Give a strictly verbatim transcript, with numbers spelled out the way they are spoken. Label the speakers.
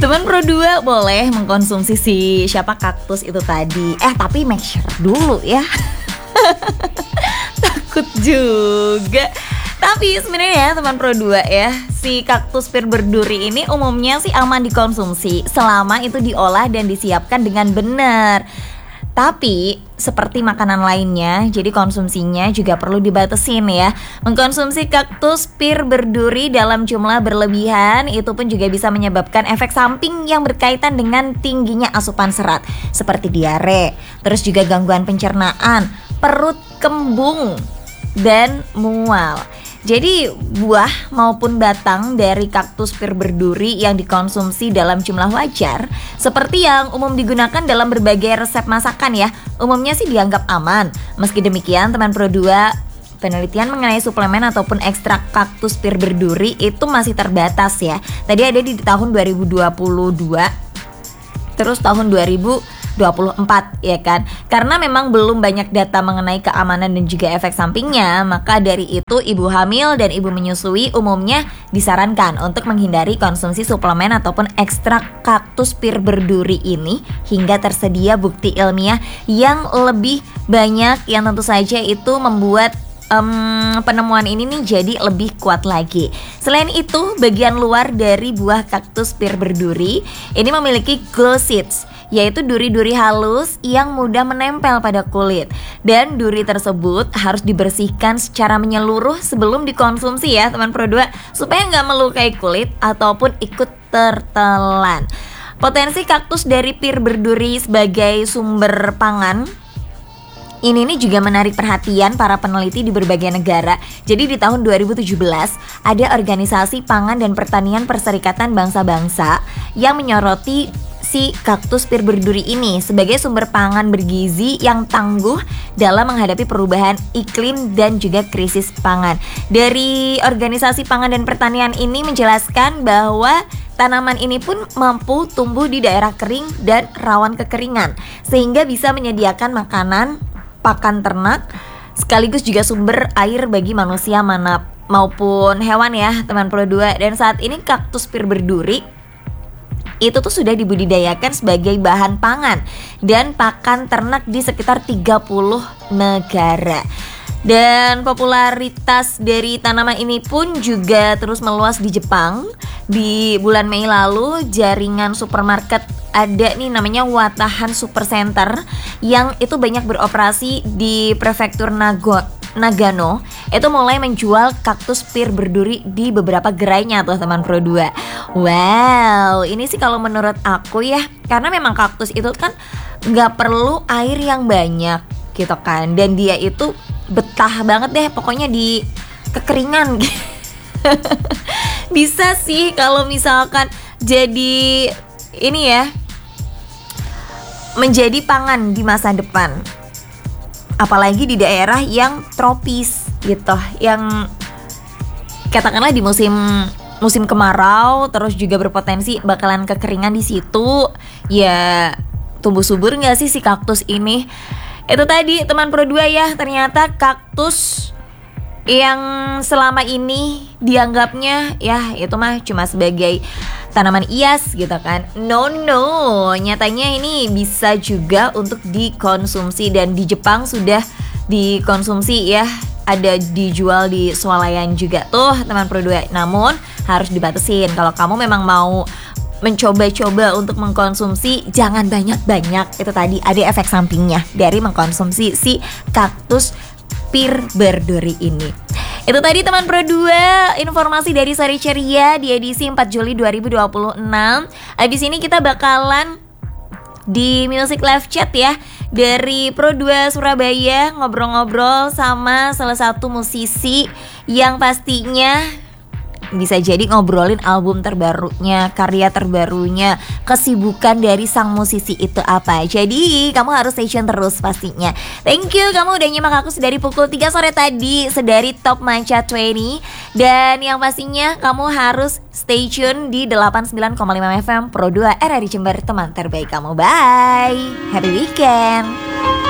Speaker 1: Teman Pro dua boleh mengkonsumsi si siapa kaktus itu tadi. Eh tapi make sure dulu ya. Takut juga. Tapi sebenarnya ya teman Pro dua ya, si kaktus pir berduri ini umumnya sih aman dikonsumsi selama itu diolah dan disiapkan dengan benar. Tapi seperti makanan lainnya, jadi konsumsinya juga perlu dibatasin ya. Mengkonsumsi kaktus pir berduri dalam jumlah berlebihan itu pun juga bisa menyebabkan efek samping yang berkaitan dengan tingginya asupan serat, seperti diare, terus juga gangguan pencernaan, perut kembung, dan mual. Jadi buah maupun batang dari kaktus pir berduri yang dikonsumsi dalam jumlah wajar, seperti yang umum digunakan dalam berbagai resep masakan ya, umumnya sih dianggap aman. Meski demikian teman Pro dua, penelitian mengenai suplemen ataupun ekstrak kaktus pir berduri itu masih terbatas ya. Tadi ada di tahun dua ribu dua puluh dua, terus tahun dua ribu dua puluh empat ya kan. Karena memang belum banyak data mengenai keamanan dan juga efek sampingnya, maka dari itu ibu hamil dan ibu menyusui umumnya disarankan untuk menghindari konsumsi suplemen ataupun ekstrak kaktus pir berduri ini hingga tersedia bukti ilmiah yang lebih banyak, yang tentu saja itu membuat Um, penemuan ini nih jadi lebih kuat lagi. Selain itu, bagian luar dari buah kaktus pir berduri ini memiliki gall seeds, yaitu duri-duri halus yang mudah menempel pada kulit. Dan duri tersebut harus dibersihkan secara menyeluruh sebelum dikonsumsi ya teman Pro dua, supaya nggak melukai kulit ataupun ikut tertelan. Potensi kaktus dari pir berduri sebagai sumber pangan ini nih juga menarik perhatian para peneliti di berbagai negara. Jadi di tahun dua ribu tujuh belas ada Organisasi Pangan dan Pertanian Perserikatan Bangsa-Bangsa yang menyoroti si kaktus pir berduri ini sebagai sumber pangan bergizi yang tangguh dalam menghadapi perubahan iklim dan juga krisis pangan. Dari Organisasi Pangan dan Pertanian ini menjelaskan bahwa tanaman ini pun mampu tumbuh di daerah kering dan rawan kekeringan, sehingga bisa menyediakan makanan, pakan ternak, sekaligus juga sumber air bagi manusia mana maupun hewan ya teman Pro dua. Dan saat ini kaktus pir berduri itu tuh sudah dibudidayakan sebagai bahan pangan dan pakan ternak di sekitar tiga puluh negara. Dan popularitas dari tanaman ini pun juga terus meluas di Jepang. Di bulan Mei lalu, jaringan supermarket ada nih namanya Watahan Supercenter yang itu banyak beroperasi di prefektur Nago, Nagano. Itu mulai menjual kaktus pir berduri di beberapa gerainya tuh teman Pro dua. Wow, ini sih kalau menurut aku ya, karena memang kaktus itu kan gak perlu air yang banyak gitu kan, dan dia itu betah banget deh pokoknya di kekeringan. Bisa sih kalau misalkan jadi ini ya, menjadi pangan di masa depan, apalagi di daerah yang tropis gitu, yang katakanlah di musim musim kemarau, terus juga berpotensi bakalan kekeringan di situ. Ya tumbuh subur nggak sih si kaktus ini? Itu tadi teman Pro dua ya, ternyata kaktus yang selama ini dianggapnya ya itu mah cuma sebagai tanaman hias gitu kan. No no, nyatanya ini bisa juga untuk dikonsumsi, dan di Jepang sudah dikonsumsi ya, ada dijual di swalayan juga tuh teman Pro dua. Namun harus dibatasin, kalau kamu memang mau mencoba-coba untuk mengkonsumsi jangan banyak-banyak, itu tadi ada efek sampingnya dari mengkonsumsi si kaktus pir berduri ini. Itu tadi teman Pro dua, informasi dari Sari Ceria di edisi empat Juli dua ribu dua puluh enam. Abis ini kita bakalan di Music Live Chat ya, dari Pro dua Surabaya, ngobrol-ngobrol sama salah satu musisi yang pastinya bisa jadi ngobrolin album terbarunya, karya terbarunya, kesibukan dari sang musisi itu apa. Jadi kamu harus stay tune terus pastinya. Thank you kamu udah nyimak aku dari pukul tiga sore tadi sedari Top Manca dua puluh. Dan yang pastinya kamu harus stay tune di delapan puluh sembilan koma lima F M Pro dua R R I Jember, teman terbaik kamu. Bye, happy weekend.